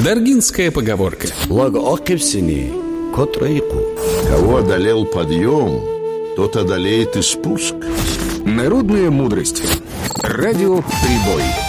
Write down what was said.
Даргинская поговорка. Кого одолел подъем, тот одолеет и спуск. Народная мудрость. Радио «Прибой».